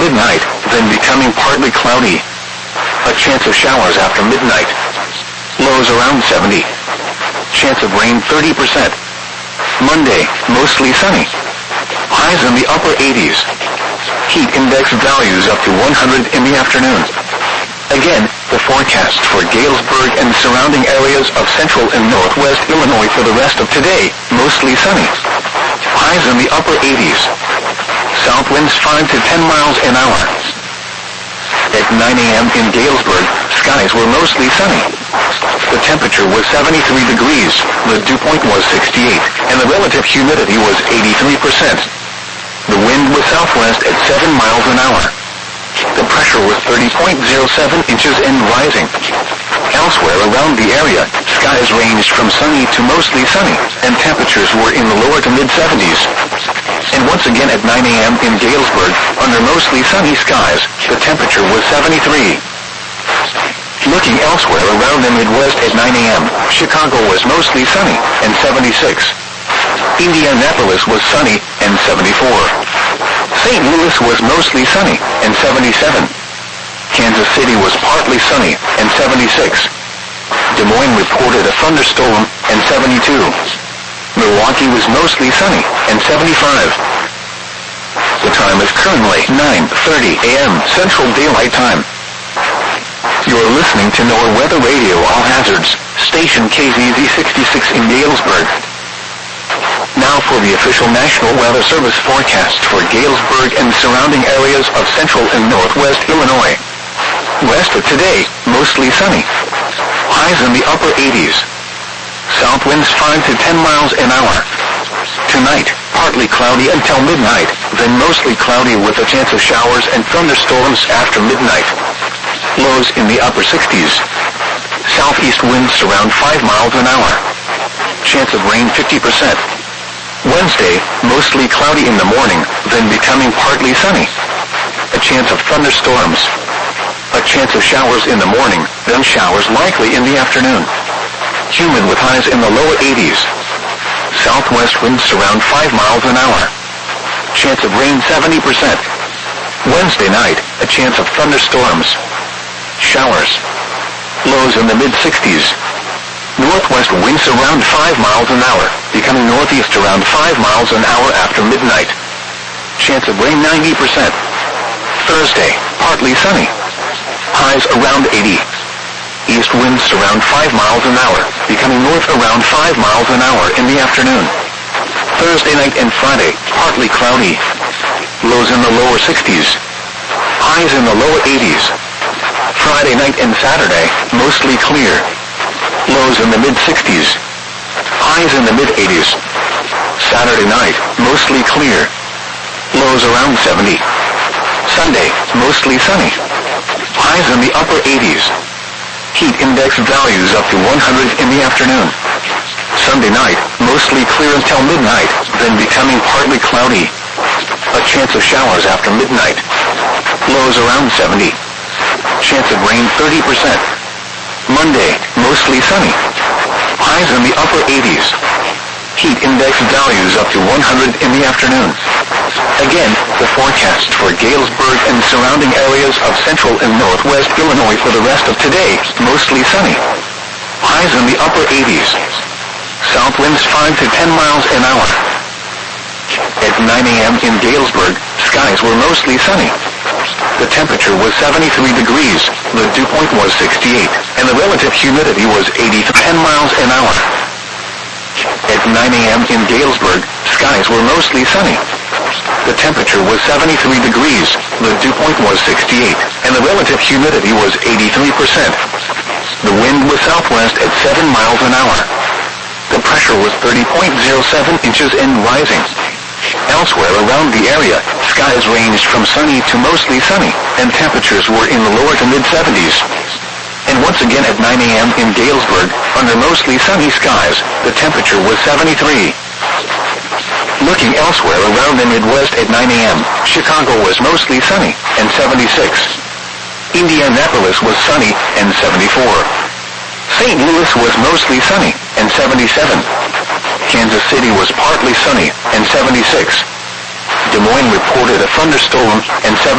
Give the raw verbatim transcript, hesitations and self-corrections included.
midnight, then becoming partly cloudy. A chance of showers after midnight. Lows around seventy. Chance of rain thirty percent. Monday, mostly sunny. Highs in the upper eighties. Heat index values up to one hundred in the afternoon. Again, the forecast for Galesburg and surrounding areas of central and northwest Illinois for the rest of today, mostly sunny. Highs in the upper eighties. South winds five to ten miles an hour. At nine a.m. in Galesburg, skies were mostly sunny. The temperature was seventy-three degrees, the dew point was sixty-eight, and the relative humidity was eighty-three percent. The wind was southwest at seven miles an hour. The pressure was thirty point zero seven inches and rising. Elsewhere around the area, skies ranged from sunny to mostly sunny, and temperatures were in the lower to mid-seventies. And once again at nine a.m. in Galesburg, under mostly sunny skies, the temperature was seventy-three. Looking elsewhere around the Midwest at nine a.m., Chicago was mostly sunny, and seventy-six. Indianapolis was sunny, and seventy-four. Saint Louis was mostly sunny, and seventy-seven. Kansas City was partly sunny, and seventy-six. Des Moines reported a thunderstorm, and seventy-two. Milwaukee was mostly sunny, and seventy-five. The time is currently nine thirty a.m. Central Daylight Time. You're listening to NOAA Weather Radio All Hazards, station K Z Z sixty-six in Galesburg. Now for the official National Weather Service forecast for Galesburg and surrounding areas of central and northwest Illinois. West of today, mostly sunny. Highs in the upper eighties. South winds five to ten miles an hour. Tonight, partly cloudy until midnight, then mostly cloudy with a chance of showers and thunderstorms after midnight. Lows in the upper sixties. Southeast winds around five miles an hour. Chance of rain fifty percent. Wednesday, mostly cloudy in the morning, then becoming partly sunny. A chance of thunderstorms. A chance of showers in the morning, then showers likely in the afternoon. Humid with highs in the lower eighties. Southwest winds around five miles an hour. Chance of rain seventy percent. Wednesday night, a chance of thunderstorms. Showers. Lows in the mid-sixties. Northwest winds around five miles an hour, becoming northeast around five miles an hour after midnight. Chance of rain ninety percent. Thursday, partly sunny. Highs around eighty. East winds around five miles an hour, becoming north around five miles an hour in the afternoon. Thursday night and Friday, partly cloudy. Lows in the lower sixties. Highs in the lower eighties. Friday night and Saturday, mostly clear. Lows in the mid-sixties. Highs in the mid-eighties. Saturday night, mostly clear. Lows around seventy. Sunday, mostly sunny. Highs in the upper eighties. Heat index values up to one hundred in the afternoon. Sunday night, mostly clear until midnight, then becoming partly cloudy. A chance of showers after midnight. Lows around seventy. Chance of rain thirty percent. Monday, mostly sunny. Highs in the upper eighties. Heat index values up to one hundred in the afternoon. Again, the forecast for Galesburg and surrounding areas of central and northwest Illinois for the rest of today, mostly sunny. Highs in the upper eighties. South winds five to ten miles an hour. At nine a.m. in Galesburg, skies were mostly sunny. The temperature was seventy-three degrees, the dew point was sixty-eight, and the relative humidity was eighty to ten miles an hour. At nine a.m. in Galesburg, skies were mostly sunny. The temperature was seventy-three degrees, the dew point was sixty-eight, and the relative humidity was eighty-three percent. The wind was southwest at seven miles an hour. The pressure was thirty point zero seven inches and rising. Elsewhere around the area, skies ranged from sunny to mostly sunny, and temperatures were in the lower to mid-seventies. And once again at nine a.m. in Galesburg, under mostly sunny skies, the temperature was seventy-three. Looking elsewhere around the Midwest at nine a.m., Chicago was mostly sunny, and seventy-six. Indianapolis was sunny, and seventy-four. Saint Louis was mostly sunny, and seventy-seven. Kansas City was partly sunny, and seventy-six. Des Moines reported a thunderstorm, and seventy-six.